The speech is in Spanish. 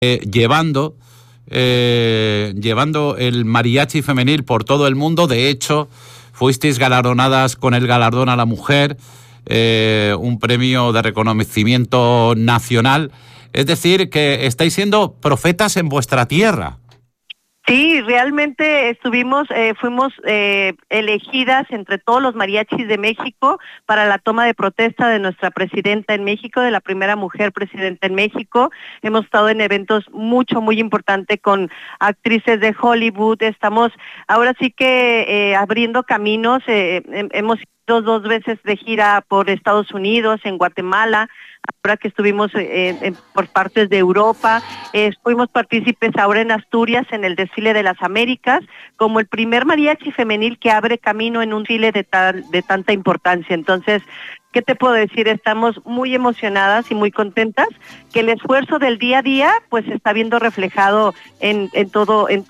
llevando el mariachi femenil por todo el mundo. De hecho, fuisteis galardonadas con el galardón a la mujer, un premio de reconocimiento nacional. Es decir, que estáis siendo profetas en vuestra tierra. Sí, realmente fuimos elegidas entre todos los mariachis de México para la toma de protesta de nuestra presidenta en México, de la primera mujer presidenta en México. Hemos estado en eventos muy importantes con actrices de Hollywood. Estamos ahora sí que abriendo caminos. Hemos ido 2 veces de gira por Estados Unidos, en Guatemala. Ahora que estuvimos por partes de Europa, fuimos partícipes ahora en Asturias en el desfile de las Américas, como el primer mariachi femenil que abre camino en un desfile de tanta importancia. Entonces, ¿qué te puedo decir? Estamos muy emocionadas y muy contentas que el esfuerzo del día a día pues se está viendo reflejado en todo